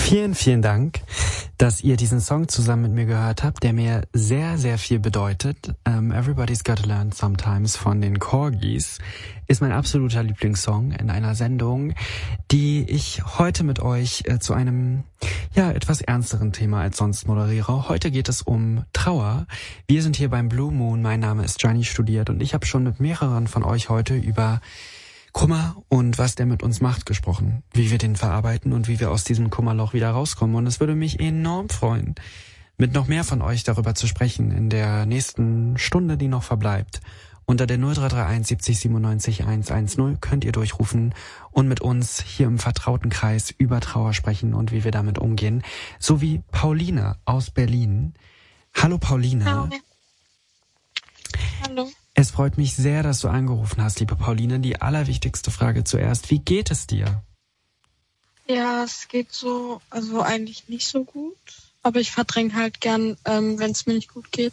Vielen, vielen Dank, dass ihr diesen Song zusammen mit mir gehört habt, der mir sehr, sehr viel bedeutet. Everybody's Gotta Learn Sometimes von den Corgis ist mein absoluter Lieblingssong in einer Sendung, die ich heute mit euch zu einem etwas ernsteren Thema als sonst moderiere. Heute geht es um Trauer. Wir sind hier beim Blue Moon. Mein Name ist Gianni Studiert und ich habe schon mit mehreren von euch heute über Kummer und was der mit uns macht gesprochen, wie wir den verarbeiten und wie wir aus diesem Kummerloch wieder rauskommen. Und es würde mich enorm freuen, mit noch mehr von euch darüber zu sprechen in der nächsten Stunde, die noch verbleibt. Unter der 0331 70 97 110 könnt ihr durchrufen und mit uns hier im vertrauten Kreis über Trauer sprechen und wie wir damit umgehen. So wie Pauline aus Berlin. Hallo Pauline. Hallo. Hallo. Es freut mich sehr, dass du angerufen hast, liebe Pauline. Die allerwichtigste Frage zuerst. Wie geht es dir? Ja, es geht so, also eigentlich nicht so gut. Aber ich verdränge halt gern, wenn es mir nicht gut geht.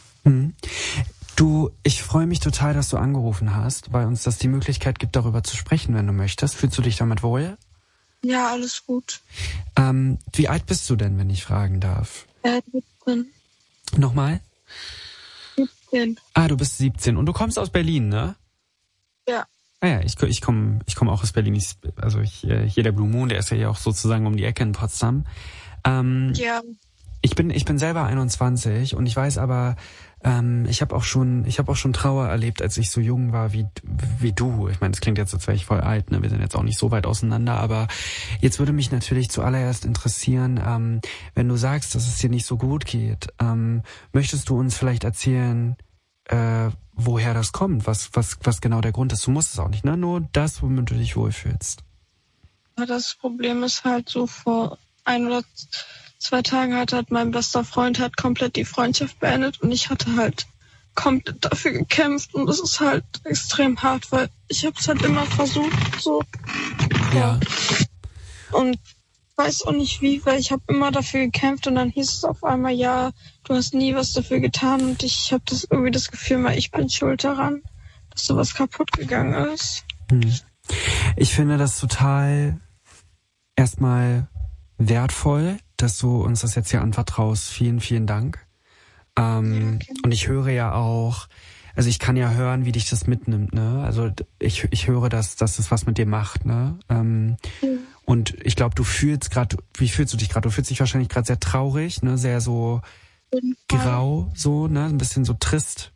Du, ich freue mich total, dass du angerufen hast, weil uns das die Möglichkeit gibt, darüber zu sprechen, wenn du möchtest. Fühlst du dich damit wohl? Ja, alles gut. Wie alt bist du denn, wenn ich fragen darf? 17. Nochmal? 17. Ah, du bist 17 und du kommst aus Berlin, ne? Ja. Ah ja, ich komm auch aus Berlin. Hier der Blue Moon, der ist ja hier auch sozusagen um die Ecke in Potsdam. Ja. Ich bin selber 21 und ich weiß aber, ich habe auch schon Trauer erlebt, als ich so jung war wie du. Ich meine, das klingt jetzt, als wäre ich voll alt, ne? Wir sind jetzt auch nicht so weit auseinander, aber jetzt würde mich natürlich zuallererst interessieren, wenn du sagst, dass es dir nicht so gut geht, möchtest du uns vielleicht erzählen, woher das kommt, was genau der Grund ist? Du musst es auch nicht, ne? Nur das, womit du dich wohlfühlst. Das Problem ist halt so, vor 1 oder 2 Tagen hat mein bester Freund komplett die Freundschaft beendet und ich hatte halt komplett dafür gekämpft und es ist halt extrem hart, weil ich habe es halt immer versucht, so. Ja. Und weiß auch nicht wie, weil ich habe immer dafür gekämpft und dann hieß es auf einmal, ja, du hast nie was dafür getan und ich habe das irgendwie das Gefühl, weil ich bin schuld daran, dass sowas kaputt gegangen ist. Ich finde das total erstmal wertvoll, dass du uns das jetzt hier anvertraust. Vielen, vielen Dank. Und ich höre ja auch, also ich kann ja hören, wie dich das mitnimmt, ne? Also ich höre, dass das was mit dir macht, ne? Und ich glaube, du fühlst gerade, wie fühlst du dich gerade? Du fühlst dich wahrscheinlich gerade sehr traurig, ne? Sehr so grau, so, ne? Ein bisschen so trist.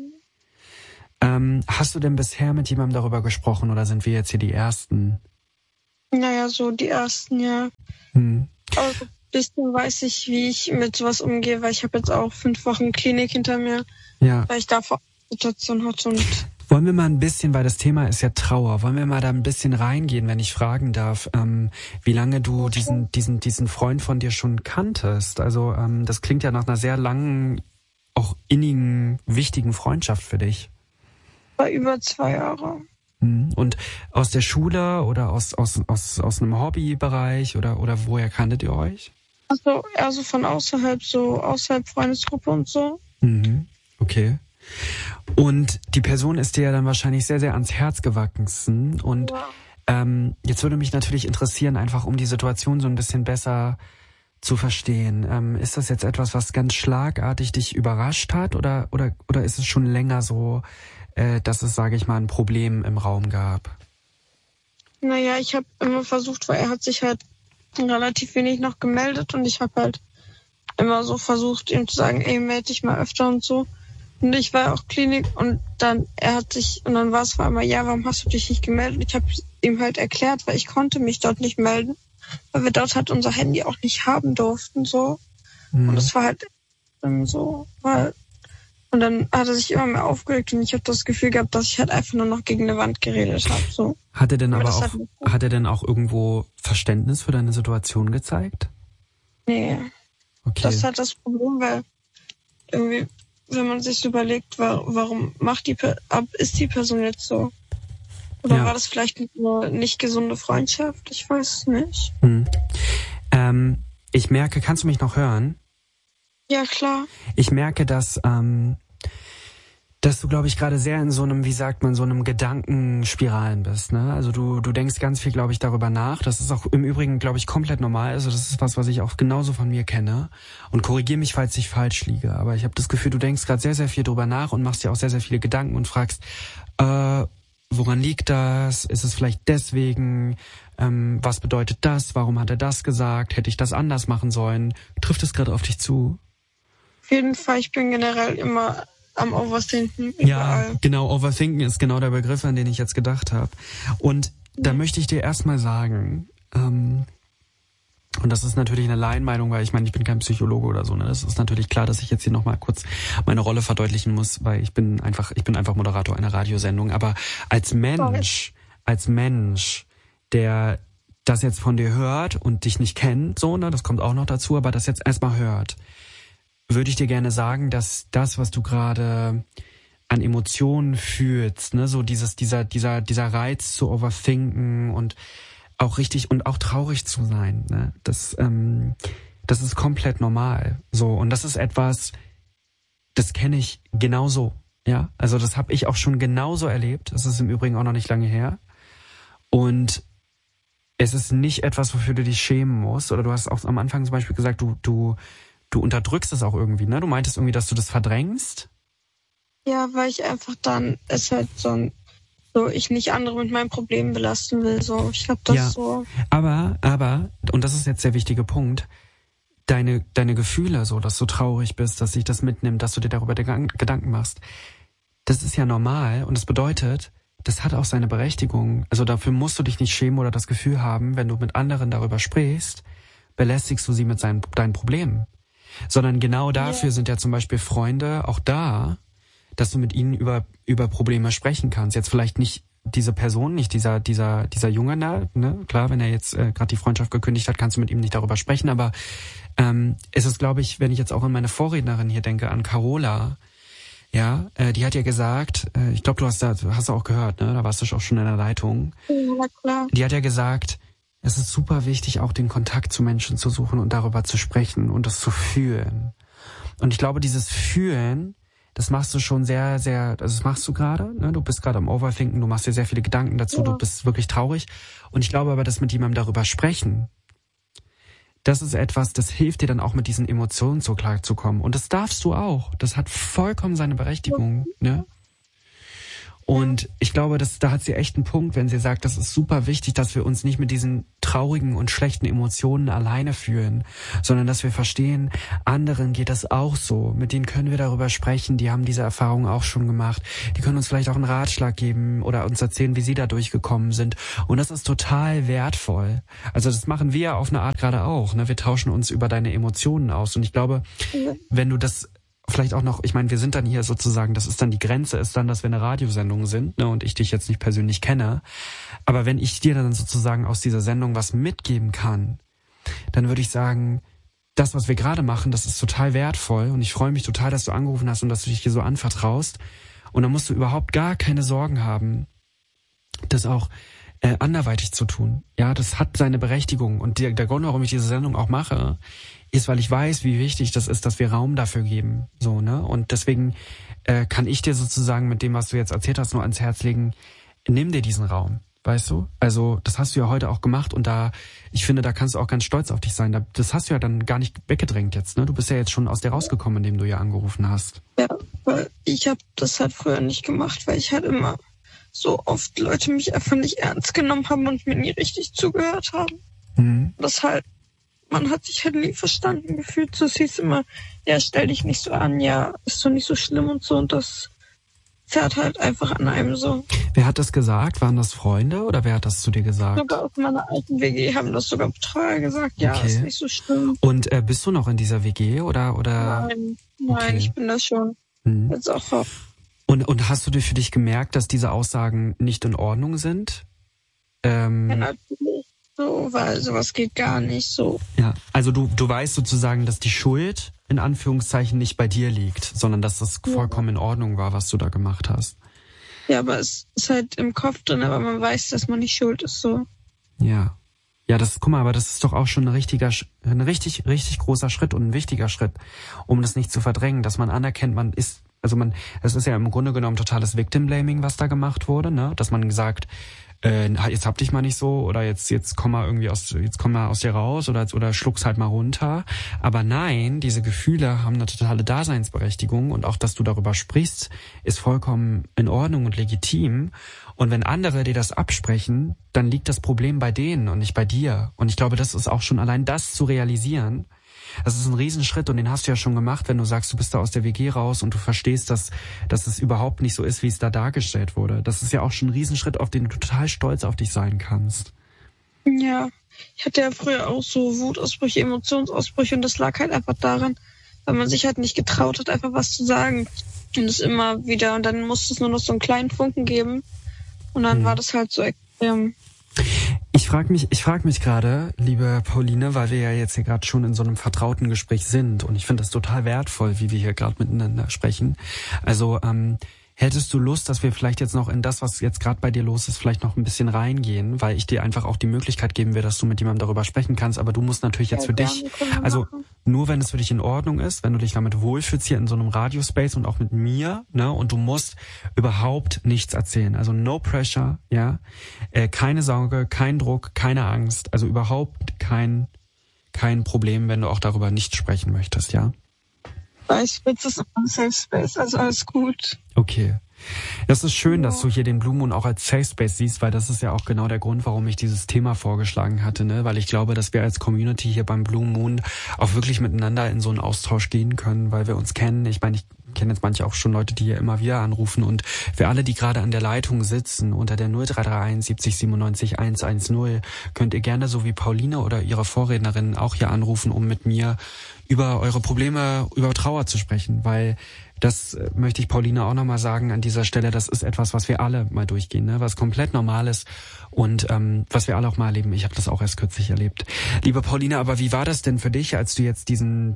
Hast du denn bisher mit jemandem darüber gesprochen oder sind wir jetzt hier die Ersten? Naja, so die Ersten, ja. Aber so ein bisschen weiß ich, wie ich mit sowas umgehe, weil ich habe jetzt auch 5 Wochen Klinik hinter mir, weil ich davor eine Situation hatte. Und wollen wir mal ein bisschen, weil das Thema ist ja Trauer, wollen wir mal da ein bisschen reingehen, wenn ich fragen darf, wie lange du diesen Freund von dir schon kanntest? Also das klingt ja nach einer sehr langen, auch innigen, wichtigen Freundschaft für dich. War über 2 Jahre. Und aus der Schule oder aus einem Hobbybereich oder woher kanntet ihr euch? Also eher so von außerhalb Freundesgruppe und so. Okay. Und die Person ist dir ja dann wahrscheinlich sehr, sehr ans Herz gewachsen. Und jetzt würde mich natürlich interessieren, einfach um die Situation so ein bisschen besser zu verstehen. Ist das jetzt etwas, was ganz schlagartig dich überrascht hat oder ist es schon länger so, dass es, sage ich mal, ein Problem im Raum gab? Naja, ich habe immer versucht, weil er hat sich halt relativ wenig noch gemeldet und ich habe halt immer so versucht, ihm zu sagen, ey, melde dich mal öfter und so. Und ich war auch Klinik und dann dann war es vor einmal, ja, warum hast du dich nicht gemeldet? Ich habe ihm halt erklärt, weil ich konnte mich dort nicht melden, weil wir dort halt unser Handy auch nicht haben durften, so. Und es war halt so, und dann hat er sich immer mehr aufgeregt und ich habe das Gefühl gehabt, dass ich halt einfach nur noch gegen eine Wand geredet habe. So. Hat er denn auch irgendwo Verständnis für deine Situation gezeigt? Nee. Okay. Das ist halt das Problem, weil irgendwie, wenn man sich so überlegt, warum ist die Person jetzt so? Oder war das vielleicht eine nicht gesunde Freundschaft? Ich weiß es nicht. Ich merke, kannst du mich noch hören? Ja, klar. Ich merke, dass dass du, glaube ich, gerade sehr in so einem, wie sagt man, so einem Gedankenspiralen bist, ne? Also du denkst ganz viel, glaube ich, darüber nach. Das ist auch im Übrigen, glaube ich, komplett normal. Also das ist was ich auch genauso von mir kenne. Und korrigier mich, falls ich falsch liege. Aber ich habe das Gefühl, du denkst gerade sehr, sehr viel drüber nach und machst dir auch sehr, sehr viele Gedanken und fragst, woran liegt das? Ist es vielleicht deswegen? Was bedeutet das? Warum hat er das gesagt? Hätte ich das anders machen sollen? Trifft es gerade auf dich zu? Auf jeden Fall, ich bin generell immer am Overthinken. Ja, genau, Overthinken ist genau der Begriff, an den ich jetzt gedacht habe. Und da möchte ich dir erstmal sagen, und das ist natürlich eine Laienmeinung, weil ich meine, ich bin kein Psychologe oder so, ne? Das ist natürlich klar, dass ich jetzt hier nochmal kurz meine Rolle verdeutlichen muss, weil ich bin einfach Moderator einer Radiosendung. Aber als Mensch, der das jetzt von dir hört und dich nicht kennt, so, ne, das kommt auch noch dazu, aber das jetzt erstmal hört, würde ich dir gerne sagen, dass das, was du gerade an Emotionen fühlst, ne, so dieser Reiz zu overthinken und auch richtig und auch traurig zu sein, ne, das ist komplett normal, so, und das ist etwas, das kenne ich genauso, ja, also das habe ich auch schon genauso erlebt, das ist im Übrigen auch noch nicht lange her, und es ist nicht etwas, wofür du dich schämen musst, oder du hast auch am Anfang zum Beispiel gesagt, du unterdrückst es auch irgendwie, ne? Du meintest irgendwie, dass du das verdrängst? Ja, weil ich einfach dann es halt so ich nicht andere mit meinen Problemen belasten will. So, ich glaube, das ja, so. Aber, und das ist jetzt der wichtige Punkt, deine Gefühle, so, dass du traurig bist, dass sich das mitnimmt, dass du dir darüber Gedanken machst, das ist ja normal und das bedeutet, das hat auch seine Berechtigung. Also dafür musst du dich nicht schämen oder das Gefühl haben, wenn du mit anderen darüber sprichst, belästigst du sie mit deinen Problemen. Sondern genau dafür sind ja zum Beispiel Freunde auch da, dass du mit ihnen über Probleme sprechen kannst. Jetzt vielleicht nicht diese Person, nicht dieser Junge, ne? Klar, wenn er jetzt gerade die Freundschaft gekündigt hat, kannst du mit ihm nicht darüber sprechen, aber es ist, glaube ich, wenn ich jetzt auch an meine Vorrednerin hier denke, an Carola, ja, die hat ja gesagt, ich glaube, du hast auch gehört, ne? Da warst du auch schon in der Leitung. Ja, klar. Die hat ja gesagt, es ist super wichtig, auch den Kontakt zu Menschen zu suchen und darüber zu sprechen und das zu fühlen. Und ich glaube, dieses Fühlen, das machst du schon sehr, sehr, also das machst du gerade, ne? Du bist gerade am Overthinken, du machst dir sehr viele Gedanken dazu, ja. Du bist wirklich traurig. Und ich glaube aber, dass mit jemandem darüber sprechen, das ist etwas, das hilft dir dann auch mit diesen Emotionen so klar zu kommen. Und das darfst du auch. Das hat vollkommen seine Berechtigung, ne? Und ich glaube, da hat sie echt einen Punkt, wenn sie sagt, das ist super wichtig, dass wir uns nicht mit diesen traurigen und schlechten Emotionen alleine fühlen, sondern dass wir verstehen, anderen geht das auch so. Mit denen können wir darüber sprechen, die haben diese Erfahrung auch schon gemacht. Die können uns vielleicht auch einen Ratschlag geben oder uns erzählen, wie sie da durchgekommen sind. Und das ist total wertvoll. Also das machen wir auf eine Art gerade auch, ne? Wir tauschen uns über deine Emotionen aus. Und ich glaube, wenn du das vielleicht auch noch, ich meine, wir sind dann hier sozusagen, das ist dann die Grenze, ist dann, dass wir eine Radiosendung sind, ne, und ich dich jetzt nicht persönlich kenne. Aber wenn ich dir dann sozusagen aus dieser Sendung was mitgeben kann, dann würde ich sagen, das, was wir gerade machen, das ist total wertvoll und ich freue mich total, dass du angerufen hast und dass du dich hier so anvertraust. Und dann musst du überhaupt gar keine Sorgen haben, das auch anderweitig zu tun. Ja, das hat seine Berechtigung. Und der Grund, warum ich diese Sendung auch mache, ist, weil ich weiß, wie wichtig das ist, dass wir Raum dafür geben. So, ne? Und deswegen kann ich dir sozusagen mit dem, was du jetzt erzählt hast, nur ans Herz legen, nimm dir diesen Raum, weißt du? Also das hast du ja heute auch gemacht und ich finde, da kannst du auch ganz stolz auf dich sein. Das hast du ja dann gar nicht weggedrängt jetzt, ne? Du bist ja jetzt schon aus dir rausgekommen, indem du ja angerufen hast. Ja, weil ich habe das halt früher nicht gemacht, weil ich halt immer so oft Leute mich einfach nicht ernst genommen haben und mir nie richtig zugehört haben. Mhm. Das halt, man hat sich halt nie verstanden gefühlt. So, es hieß immer, ja, stell dich nicht so an, ja, ist doch nicht so schlimm und so. Und das zerrt halt einfach an einem so. Wer hat das gesagt? Waren das Freunde oder wer hat das zu dir gesagt? Sogar aus meiner alten WG haben das sogar Betreuer gesagt, ja, okay. Ist nicht so schlimm. Und bist du noch in dieser WG oder? Nein, okay. Ich bin das schon. Jetzt auch raus. Und hast du für dich gemerkt, dass diese Aussagen nicht in Ordnung sind? Ja, natürlich. So, weil sowas geht gar nicht so. Ja, also du weißt sozusagen, dass die Schuld in Anführungszeichen nicht bei dir liegt, sondern dass das vollkommen in Ordnung war, was du da gemacht hast. Ja, aber es ist halt im Kopf drin, aber man weiß, dass man nicht schuld ist, so. Ja. Ja, guck mal, aber das ist doch auch schon ein richtig großer Schritt und ein wichtiger Schritt, um das nicht zu verdrängen, dass man anerkennt, man ist Also es ist ja im Grunde genommen totales Victim-Blaming, was da gemacht wurde, ne? Dass man sagt, jetzt hab dich mal nicht so oder jetzt komm mal aus dir raus oder schluck's halt mal runter. Aber nein, diese Gefühle haben eine totale Daseinsberechtigung und auch, dass du darüber sprichst, ist vollkommen in Ordnung und legitim. Und wenn andere dir das absprechen, dann liegt das Problem bei denen und nicht bei dir. Und ich glaube, das ist auch schon allein das zu realisieren. Das ist ein Riesenschritt und den hast du ja schon gemacht, wenn du sagst, du bist da aus der WG raus und du verstehst, dass es überhaupt nicht so ist, wie es da dargestellt wurde. Das ist ja auch schon ein Riesenschritt, auf den du total stolz auf dich sein kannst. Ja, ich hatte ja früher auch so Wutausbrüche, Emotionsausbrüche und das lag halt einfach daran, weil man sich halt nicht getraut hat, einfach was zu sagen. Und es immer wieder, und dann musste es nur noch so einen kleinen Funken geben und dann war das halt so extrem. Ich frag mich gerade, liebe Pauline, weil wir ja jetzt hier gerade schon in so einem vertrauten Gespräch sind und ich finde das total wertvoll, wie wir hier gerade miteinander sprechen. Also hättest du Lust, dass wir vielleicht jetzt noch in das, was jetzt gerade bei dir los ist, vielleicht noch ein bisschen reingehen, weil ich dir einfach auch die Möglichkeit geben will, dass du mit jemandem darüber sprechen kannst, aber du musst natürlich jetzt für dich, also nur wenn es für dich in Ordnung ist, wenn du dich damit wohlfühlst hier in so einem Radiospace und auch mit mir, ne, und du musst überhaupt nichts erzählen, also no pressure, ja, keine Sorge, kein Druck, keine Angst, also überhaupt kein Problem, wenn du auch darüber nicht sprechen möchtest, ja? Ich bin das ein Safe Space, also alles gut. Okay. Das ist schön, dass du hier den Blue Moon auch als Safe Space siehst, weil das ist ja auch genau der Grund, warum ich dieses Thema vorgeschlagen hatte, ne? Weil ich glaube, dass wir als Community hier beim Blue Moon auch wirklich miteinander in so einen Austausch gehen können, weil wir uns kennen. Ich meine, ich kenne jetzt manche auch schon Leute, die hier immer wieder anrufen und für alle, die gerade an der Leitung sitzen, unter der 0331 70 97 110, könnt ihr gerne so wie Pauline oder ihre Vorrednerin auch hier anrufen, um mit mir über eure Probleme, über Trauer zu sprechen, weil das möchte ich Pauline auch nochmal sagen an dieser Stelle, das ist etwas, was wir alle mal durchgehen, ne? Was komplett normal ist und was wir alle auch mal erleben. Ich habe das auch erst kürzlich erlebt. Liebe Pauline, aber wie war das denn für dich, als du jetzt diesen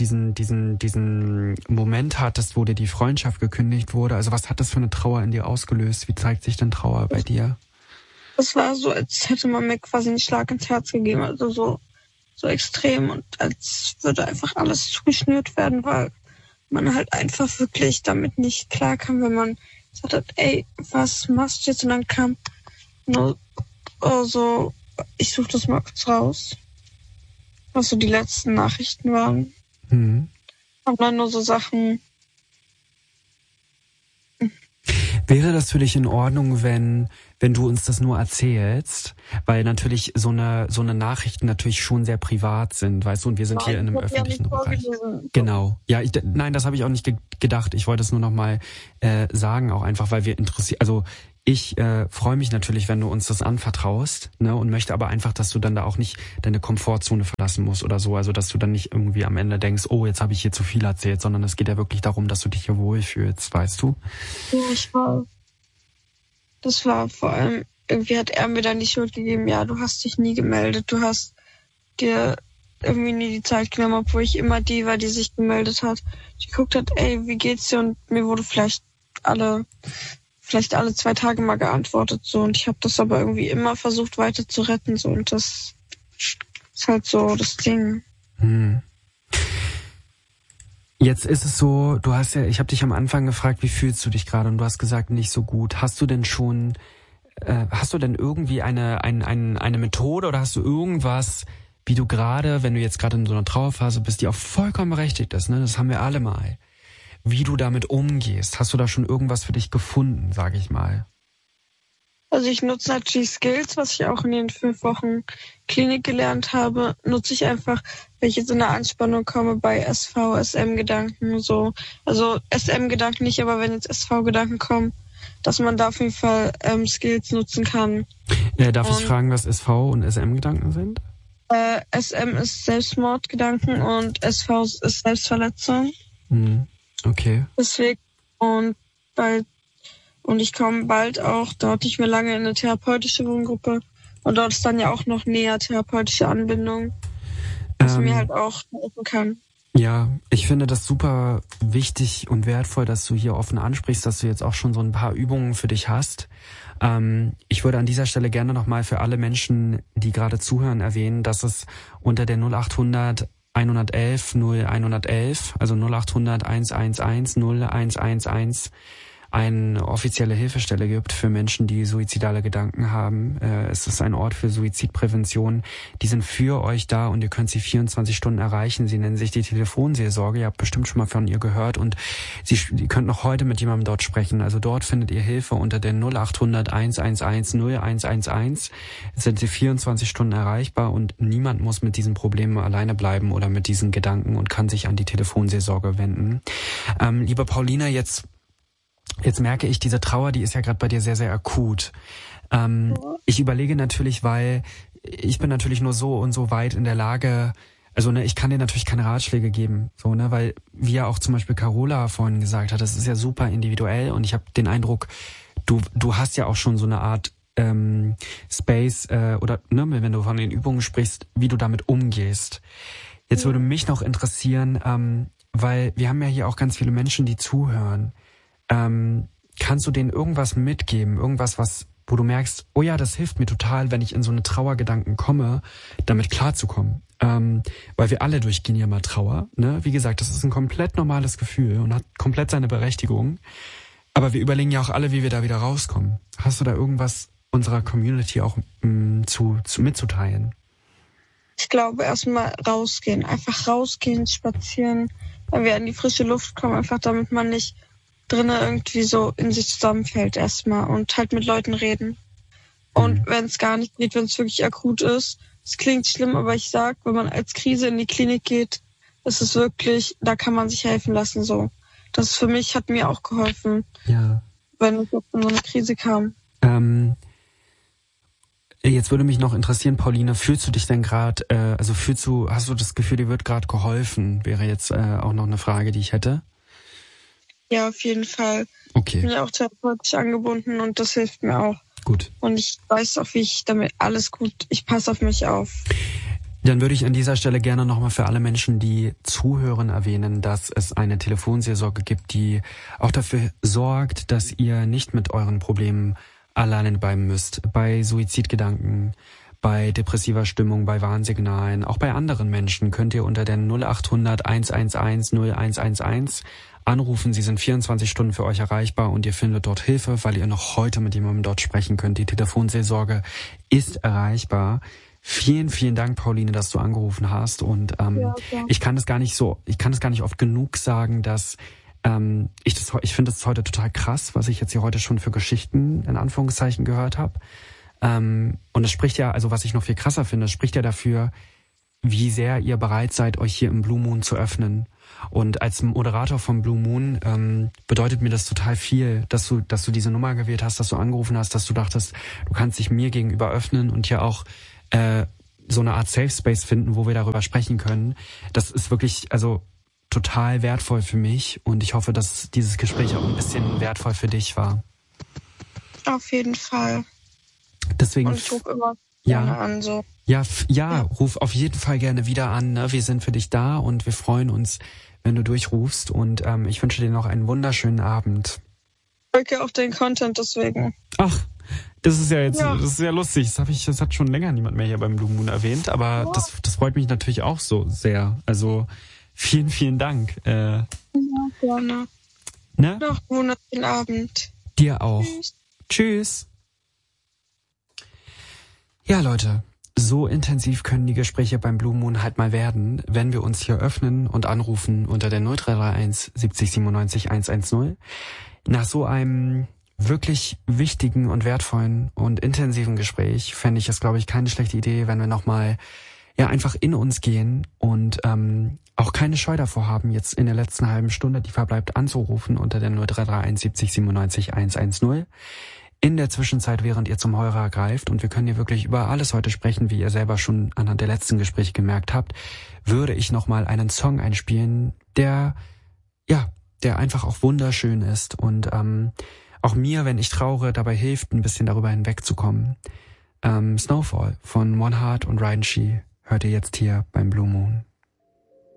Moment hattest, wo dir die Freundschaft gekündigt wurde? Also was hat das für eine Trauer in dir ausgelöst? Wie zeigt sich denn Trauer bei dir? Es war so, als hätte man mir quasi einen Schlag ins Herz gegeben, also so extrem und als würde einfach alles zugeschnürt werden, weil man halt einfach wirklich damit nicht klarkam, wenn man gesagt hat, ey, was machst du jetzt? Und dann kam nur so, ich suche das mal kurz raus, was so die letzten Nachrichten waren. Aber dann nur so Sachen. Wäre das für dich in Ordnung, wenn du uns das nur erzählst? Weil natürlich so eine Nachrichten natürlich schon sehr privat sind, weißt du, und wir sind hier in einem öffentlichen Bereich. Genau. Ja, nein, das habe ich auch nicht gedacht. Ich wollte es nur noch mal sagen, auch einfach, weil wir interessiert, also ich freue mich natürlich, wenn du uns das anvertraust, ne, und möchte aber einfach, dass du dann da auch nicht deine Komfortzone verlassen musst oder so, also dass du dann nicht irgendwie am Ende denkst, oh, jetzt habe ich hier zu viel erzählt, sondern es geht ja wirklich darum, dass du dich hier wohlfühlst, weißt du? Ja, das war vor allem, irgendwie hat er mir dann die Schuld gegeben, ja, du hast dich nie gemeldet, du hast dir irgendwie nie die Zeit genommen, obwohl ich immer die war, die sich gemeldet hat. Die geguckt hat, ey, wie geht's dir? Und mir wurde vielleicht alle 2 Tage mal geantwortet, so, und ich habe das aber irgendwie immer versucht weiter zu retten, so, und das ist halt so das Ding. Jetzt ist es so, ich habe dich am Anfang gefragt, wie fühlst du dich gerade, und du hast gesagt, nicht so gut. Hast du denn irgendwie eine Methode oder hast du irgendwas, wie du gerade, wenn du jetzt gerade in so einer Trauerphase bist, die auch vollkommen berechtigt ist, ne? Das haben wir alle mal. Wie du damit umgehst. Hast du da schon irgendwas für dich gefunden, sage ich mal? Also ich nutze natürlich Skills, was ich auch in den 5 Wochen Klinik gelernt habe, nutze ich einfach, wenn ich jetzt in eine Anspannung komme bei SV, SM-Gedanken, so. Also SM-Gedanken nicht, aber wenn jetzt SV-Gedanken kommen, dass man da auf jeden Fall Skills nutzen kann. Darf ich fragen, was SV und SM-Gedanken sind? SM ist Selbstmordgedanken und SV ist Selbstverletzung. Okay. Deswegen, und ich komme bald auch, da hatte ich mir lange in eine therapeutische Wohngruppe und dort ist dann ja auch noch näher therapeutische Anbindung, was mir halt auch helfen kann. Ja, ich finde das super wichtig und wertvoll, dass du hier offen ansprichst, dass du jetzt auch schon so ein paar Übungen für dich hast. Ich würde an dieser Stelle gerne nochmal für alle Menschen, die gerade zuhören, erwähnen, dass es unter der 0800 111 0111, also 0800 111 0111, eine offizielle Hilfestelle gibt für Menschen, die suizidale Gedanken haben. Es ist ein Ort für Suizidprävention. Die sind für euch da und ihr könnt sie 24 Stunden erreichen. Sie nennen sich die Telefonseelsorge. Ihr habt bestimmt schon mal von ihr gehört und ihr könnt noch heute mit jemandem dort sprechen. Also dort findet ihr Hilfe unter der 0800 111 0111. Sind sie 24 Stunden erreichbar und niemand muss mit diesen Problemen alleine bleiben oder mit diesen Gedanken und kann sich an die Telefonseelsorge wenden. Liebe Paulina, jetzt merke ich, diese Trauer, die ist ja gerade bei dir sehr, sehr akut. Ich überlege natürlich, weil ich bin natürlich nur so und so weit in der Lage, also ich kann dir natürlich keine Ratschläge geben, weil wie ja auch zum Beispiel Carola vorhin gesagt hat, das ist ja super individuell und ich habe den Eindruck, du hast ja auch schon so eine Art Space oder wenn du von den Übungen sprichst, wie du damit umgehst. Jetzt würde mich noch interessieren, weil wir haben ja hier auch ganz viele Menschen, die zuhören. Kannst du denen irgendwas mitgeben, irgendwas, wo du merkst, oh ja, das hilft mir total, wenn ich in so eine Trauergedanken komme, damit klarzukommen. Weil wir alle durchgehen ja mal Trauer, ne? Wie gesagt, das ist ein komplett normales Gefühl und hat komplett seine Berechtigung. Aber wir überlegen ja auch alle, wie wir da wieder rauskommen. Hast du da irgendwas unserer Community auch mitzuteilen? Ich glaube, erstmal rausgehen. Einfach rausgehen, spazieren, wenn wir in die frische Luft kommen, einfach damit man nicht drinnen irgendwie so in sich zusammenfällt erstmal und halt mit Leuten reden. Und wenn es gar nicht geht, wenn es wirklich akut ist, es klingt schlimm, aber ich sag, wenn man als Krise in die Klinik geht, ist es wirklich, da kann man sich helfen lassen, so. Das für mich hat mir auch geholfen, wenn ich in so eine Krise kam. Jetzt würde mich noch interessieren, Pauline, fühlst du dich denn gerade, hast du das Gefühl, dir wird gerade geholfen? Wäre jetzt auch noch eine Frage, die ich hätte. Ja, auf jeden Fall. Okay. Ich bin ja auch therapeutisch angebunden und das hilft mir auch. Gut. Und ich weiß auch, wie ich damit alles gut, ich passe auf mich auf. Dann würde ich an dieser Stelle gerne nochmal für alle Menschen, die zuhören, erwähnen, dass es eine Telefonseelsorge gibt, die auch dafür sorgt, dass ihr nicht mit euren Problemen alleine bleiben müsst. Bei Suizidgedanken, bei depressiver Stimmung, bei Warnsignalen, auch bei anderen Menschen könnt ihr unter der 0800 111 0111 anrufen. Sie sind 24 Stunden für euch erreichbar und ihr findet dort Hilfe, weil ihr noch heute mit jemandem dort sprechen könnt. Die Telefonseelsorge ist erreichbar. Vielen, vielen Dank, Pauline, dass du angerufen hast. Und ich kann das gar nicht oft genug sagen, dass ich finde es heute total krass, was ich jetzt hier heute schon für Geschichten in Anführungszeichen gehört habe. Und es spricht ja, also was ich noch viel krasser finde, es spricht ja dafür, wie sehr ihr bereit seid, euch hier im Blue Moon zu öffnen. Und als Moderator vom Blue Moon bedeutet mir das total viel, dass du diese Nummer gewählt hast, dass du angerufen hast, dass du dachtest, du kannst dich mir gegenüber öffnen und hier auch so eine Art Safe Space finden, wo wir darüber sprechen können. Das ist wirklich total wertvoll für mich und ich hoffe, dass dieses Gespräch auch ein bisschen wertvoll für dich war. Auf jeden Fall. Deswegen. Und ich rufe immer gerne an, so. Ja, ruf auf jeden Fall gerne wieder an. Ne? Wir sind für dich da und wir freuen uns, wenn du durchrufst. Und ich wünsche dir noch einen wunderschönen Abend. Ich folge auch den Content deswegen. Ach, das ist das ist ja lustig. Das hat schon länger niemand mehr hier beim Blue Moon erwähnt, aber das freut mich natürlich auch so sehr. Also vielen, vielen Dank. Ja, gerne. Ne? Noch einen wunderschönen Abend. Dir auch. Tschüss. Ja, Leute, so intensiv können die Gespräche beim Blue Moon halt mal werden, wenn wir uns hier öffnen und anrufen unter der 0331 70 97 110. Nach so einem wirklich wichtigen und wertvollen und intensiven Gespräch fände ich es, glaube ich, keine schlechte Idee, wenn wir nochmal einfach in uns gehen und auch keine Scheu davor haben, jetzt in der letzten halben Stunde, die verbleibt, anzurufen unter der 0331 70 97 110. In der Zwischenzeit, während ihr zum Hörer greift, und wir können hier wirklich über alles heute sprechen, wie ihr selber schon anhand der letzten Gespräche gemerkt habt, würde ich nochmal einen Song einspielen, der einfach auch wunderschön ist und auch mir, wenn ich traure, dabei hilft, ein bisschen darüber hinwegzukommen. Snowfall von One Heart und Ryan Shee hört ihr jetzt hier beim Blue Moon.